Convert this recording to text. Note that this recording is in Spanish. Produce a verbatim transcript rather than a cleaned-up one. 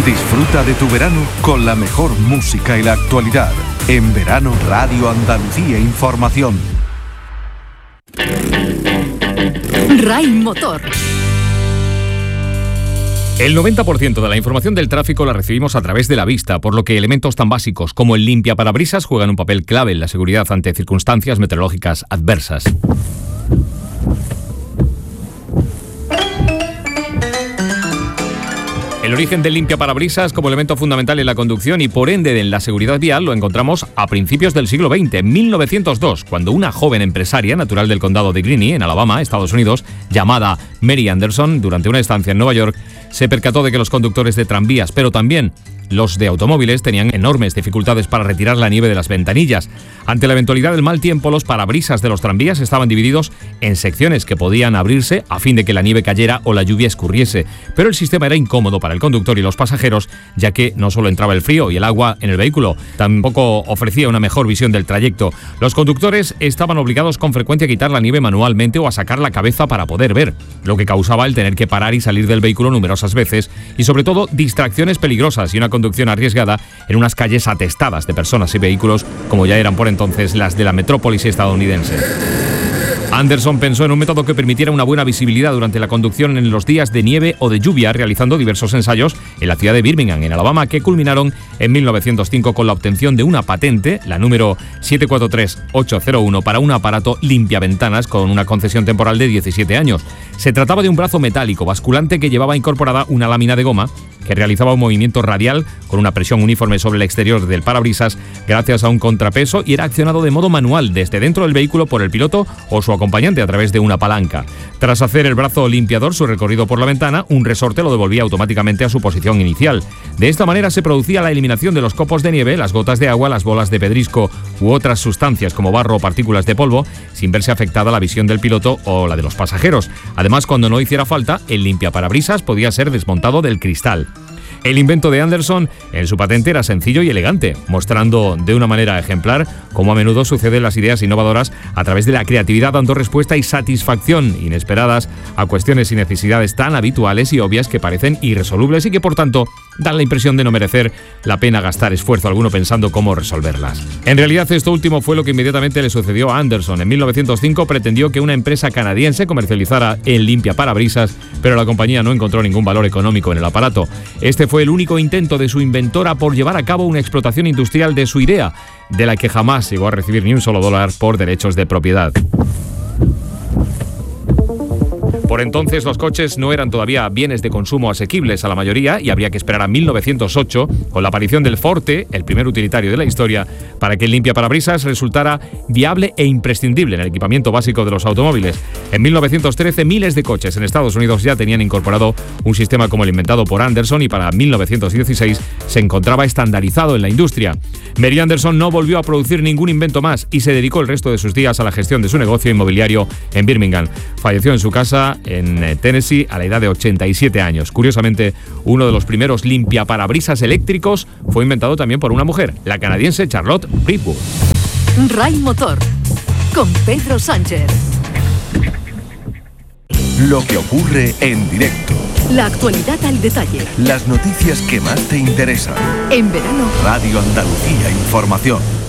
Disfruta de tu verano con la mejor música y la actualidad. En verano, Radio Andalucía Información. RAI Motor. El noventa por ciento de la información del tráfico la recibimos a través de la vista, por lo que elementos tan básicos como el limpiaparabrisas juegan un papel clave en la seguridad ante circunstancias meteorológicas adversas. El origen del limpiaparabrisas como elemento fundamental en la conducción y por ende en la seguridad vial lo encontramos a principios del siglo veinte, en mil novecientos dos, cuando una joven empresaria natural del condado de Greene, en Alabama, Estados Unidos, llamada Mary Anderson, durante una estancia en Nueva York, se percató de que los conductores de tranvías, pero también los de automóviles, tenían enormes dificultades para retirar la nieve de las ventanillas. Ante la eventualidad del mal tiempo, los parabrisas de los tranvías estaban divididos en secciones que podían abrirse a fin de que la nieve cayera o la lluvia escurriese, pero el sistema era incómodo para el conductor y los pasajeros, ya que no solo entraba el frío y el agua en el vehículo, tampoco ofrecía una mejor visión del trayecto. Los conductores estaban obligados con frecuencia a quitar la nieve manualmente o a sacar la cabeza para poder ver, lo que causaba el tener que parar y salir del vehículo numerosas veces y sobre todo distracciones peligrosas y una conducción arriesgada en unas calles atestadas de personas y vehículos como ya eran por entonces las de la metrópolis estadounidense. Anderson pensó en un método que permitiera una buena visibilidad durante la conducción en los días de nieve o de lluvia, realizando diversos ensayos en la ciudad de Birmingham, en Alabama, que culminaron en mil novecientos cinco con la obtención de una patente, la número siete cuatro tres ocho cero uno, para un aparato limpiaventanas con una concesión temporal de diecisiete años. Se trataba de un brazo metálico basculante que llevaba incorporada una lámina de goma que realizaba un movimiento radial con una presión uniforme sobre el exterior del parabrisas gracias a un contrapeso y era accionado de modo manual desde dentro del vehículo por el piloto o su acompañante a través de una palanca. Tras hacer el brazo limpiador su recorrido por la ventana, un resorte lo devolvía automáticamente a su posición inicial. De esta manera se producía la eliminación de los copos de nieve, las gotas de agua, las bolas de pedrisco u otras sustancias como barro o partículas de polvo, sin verse afectada la visión del piloto o la de los pasajeros. Además, cuando no hiciera falta, el limpiaparabrisas podía ser desmontado del cristal. El invento de Anderson en su patente era sencillo y elegante, mostrando de una manera ejemplar cómo a menudo suceden las ideas innovadoras a través de la creatividad, dando respuesta y satisfacción inesperadas a cuestiones y necesidades tan habituales y obvias que parecen irresolubles y que por tanto dan la impresión de no merecer la pena gastar esfuerzo alguno pensando cómo resolverlas. En realidad esto último fue lo que inmediatamente le sucedió a Anderson. En mil novecientos cinco pretendió que una empresa canadiense comercializara el limpiaparabrisas, pero la compañía no encontró ningún valor económico en el aparato. Este fue Fue el único intento de su inventora por llevar a cabo una explotación industrial de su idea, de la que jamás llegó a recibir ni un solo dólar por derechos de propiedad. Por entonces los coches no eran todavía bienes de consumo asequibles a la mayoría y habría que esperar a mil novecientos ocho, con la aparición del Forte, el primer utilitario de la historia, para que el limpiaparabrisas resultara viable e imprescindible en el equipamiento básico de los automóviles. En mil novecientos trece, miles de coches en Estados Unidos ya tenían incorporado un sistema como el inventado por Anderson y para mil novecientos dieciséis se encontraba estandarizado en la industria. Mary Anderson no volvió a producir ningún invento más y se dedicó el resto de sus días a la gestión de su negocio inmobiliario en Birmingham. Falleció en su casa en Tennessee a la edad de ochenta y siete años. Curiosamente, uno de los primeros limpiaparabrisas eléctricos fue inventado también por una mujer, la canadiense Charlotte Bridgewood. RAI Motor, con Pedro Sánchez. Lo que ocurre en directo. La actualidad al detalle. Las noticias que más te interesan. En verano, Radio Andalucía Información.